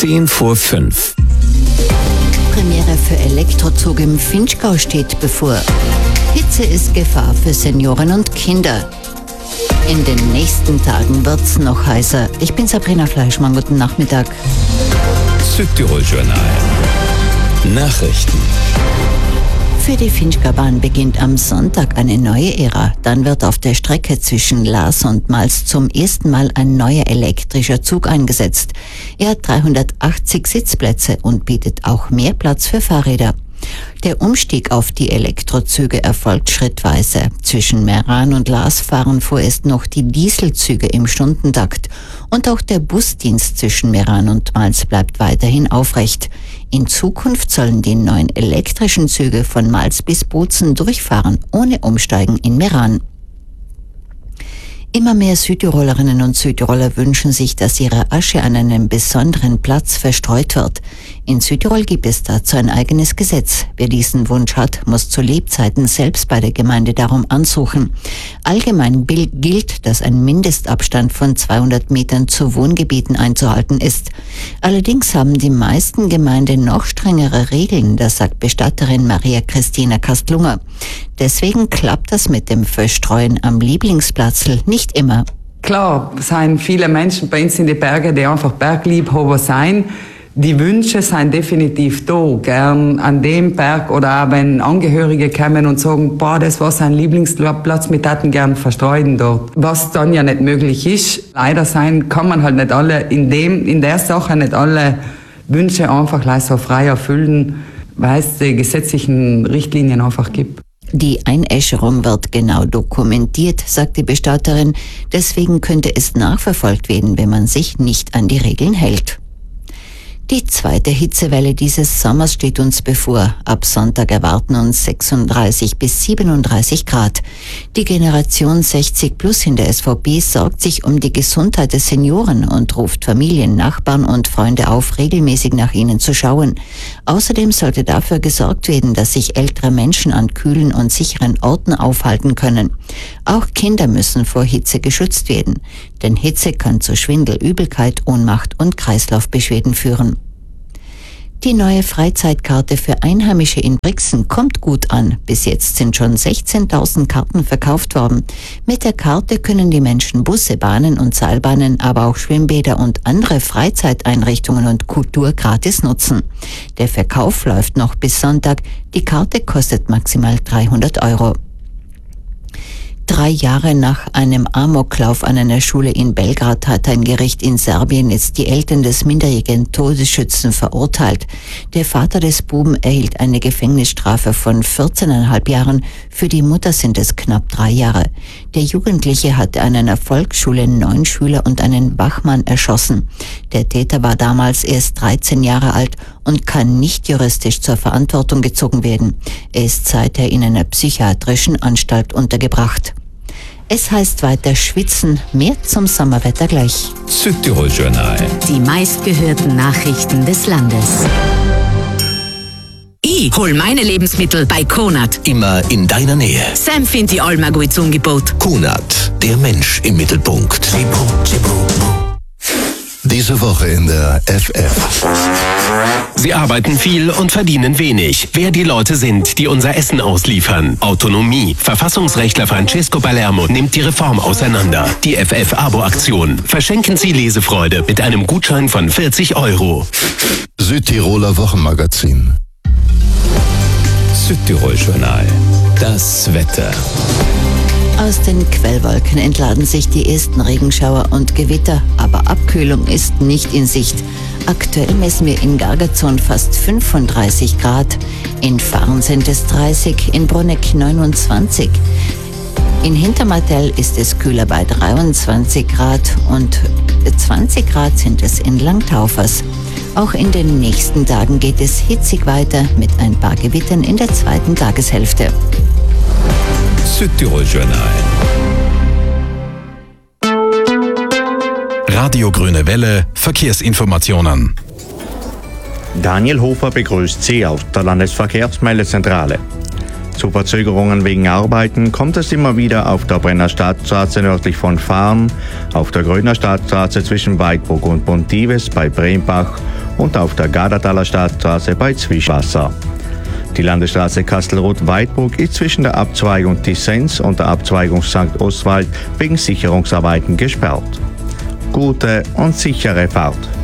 5:10. Premiere für Elektrozug im Vinschgau steht bevor. Hitze ist Gefahr für Senioren und Kinder. In den nächsten Tagen wird's noch heißer. Ich bin Sabrina Fleischmann, guten Nachmittag. Südtirol Journal. Nachrichten. Für die Vinschgau-Bahn beginnt am Sonntag eine neue Ära. Dann wird auf der Strecke zwischen Lars und Mals zum ersten Mal ein neuer elektrischer Zug eingesetzt. Er hat 380 Sitzplätze und bietet auch mehr Platz für Fahrräder. Der Umstieg auf die Elektrozüge erfolgt schrittweise. Zwischen Meran und Lars fahren vorerst noch die Dieselzüge im Stundentakt. Und auch der Busdienst zwischen Meran und Mals bleibt weiterhin aufrecht. In Zukunft sollen die neuen elektrischen Züge von Mals bis Bozen durchfahren, ohne Umsteigen in Meran. Immer mehr Südtirolerinnen und Südtiroler wünschen sich, dass ihre Asche an einem besonderen Platz verstreut wird. In Südtirol gibt es dazu ein eigenes Gesetz. Wer diesen Wunsch hat, muss zu Lebzeiten selbst bei der Gemeinde darum ansuchen. Allgemein gilt, dass ein Mindestabstand von 200 Metern zu Wohngebieten einzuhalten ist. Allerdings haben die meisten Gemeinden noch strengere Regeln, das sagt Bestatterin Maria Christina Kastlunger. Deswegen klappt das mit dem Verstreuen am Lieblingsplatz nicht immer. Klar, es sind viele Menschen bei uns in den Bergen, die einfach Bergliebhaber sind. Die Wünsche sind definitiv da. Gern an dem Berg oder auch wenn Angehörige kommen und sagen, boah, das war sein Lieblingsplatz, wir hätten gern verstreuen dort. Was dann ja nicht möglich ist. Leider kann man halt nicht alle, in der Sache nicht alle Wünsche einfach so frei erfüllen, weil es die gesetzlichen Richtlinien einfach gibt. Die Einäscherung wird genau dokumentiert, sagt die Bestatterin. Deswegen könnte es nachverfolgt werden, wenn man sich nicht an die Regeln hält. Die zweite Hitzewelle dieses Sommers steht uns bevor. Ab Sonntag erwarten uns 36 bis 37 Grad. Die Generation 60 Plus in der SVP sorgt sich um die Gesundheit der Senioren und ruft Familien, Nachbarn und Freunde auf, regelmäßig nach ihnen zu schauen. Außerdem sollte dafür gesorgt werden, dass sich ältere Menschen an kühlen und sicheren Orten aufhalten können. Auch Kinder müssen vor Hitze geschützt werden, denn Hitze kann zu Schwindel, Übelkeit, Ohnmacht und Kreislaufbeschwerden führen. Die neue Freizeitkarte für Einheimische in Brixen kommt gut an. Bis jetzt sind schon 16.000 Karten verkauft worden. Mit der Karte können die Menschen Busse, Bahnen und Seilbahnen, aber auch Schwimmbäder und andere Freizeiteinrichtungen und Kultur gratis nutzen. Der Verkauf läuft noch bis Sonntag. Die Karte kostet maximal 300 €. 3 Jahre nach einem Amoklauf an einer Schule in Belgrad hat ein Gericht in Serbien jetzt die Eltern des minderjährigen Todesschützen verurteilt. Der Vater des Buben erhielt eine Gefängnisstrafe von 14,5 Jahren. Für die Mutter sind es knapp 3 Jahre. Der Jugendliche hatte an einer Volksschule 9 Schüler und einen Wachmann erschossen. Der Täter war damals erst 13 Jahre alt und kann nicht juristisch zur Verantwortung gezogen werden. Er ist seither in einer psychiatrischen Anstalt untergebracht. Es heißt weiter schwitzen, mehr zum Sommerwetter gleich. Südtirol Journal. Die meistgehörten Nachrichten des Landes. Ich hol meine Lebensmittel bei Konad. Immer in deiner Nähe. Sam findet die allmal gutes Angebot. Konad, der Mensch im Mittelpunkt. Diese Woche in der FF. Sie arbeiten viel und verdienen wenig. Wer die Leute sind, die unser Essen ausliefern. Autonomie. Verfassungsrechtler Francesco Palermo nimmt die Reform auseinander. Die FF-Abo-Aktion. Verschenken Sie Lesefreude mit einem Gutschein von 40 €. Südtiroler Wochenmagazin. Südtirol Journal. Das Wetter. Aus den Quellwolken entladen sich die ersten Regenschauer und Gewitter, aber Abkühlung ist nicht in Sicht. Aktuell messen wir in Gargazon fast 35 Grad, in Farn sind es 30, in Bruneck 29. In Hintermartell ist es kühler bei 23 Grad und 20 Grad sind es in Langtaufers. Auch in den nächsten Tagen geht es hitzig weiter mit ein paar Gewittern in der zweiten Tageshälfte. Südtirol Journal. Radio Grüne Welle, Verkehrsinformationen. Daniel Hofer begrüßt Sie aus der Landesverkehrsmeldezentrale. Zu Verzögerungen wegen Arbeiten kommt es immer wieder auf der Brenner Stadtstraße nördlich von Farn, auf der Grüner Stadtstraße zwischen Weidburg und Bontives bei Brembach und auf der Gardertaler Stadtstraße bei Zwischenwasser. Die Landesstraße Kastelruth-Weidburg ist zwischen der Abzweigung Dissens und der Abzweigung St. Oswald wegen Sicherungsarbeiten gesperrt. Gute und sichere Fahrt!